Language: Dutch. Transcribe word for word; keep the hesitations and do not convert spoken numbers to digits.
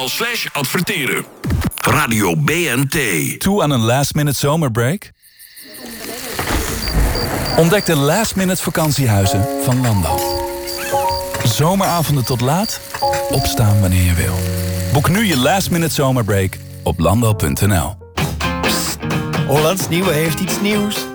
slash adverteren. Radio B N T. Toe aan een last-minute zomerbreak? Ontdek de last-minute vakantiehuizen van Lando. Zomeravonden tot laat, opstaan wanneer je wil. Boek nu je last-minute zomerbreak op lando punt n l. Hollands Nieuwe heeft iets nieuws.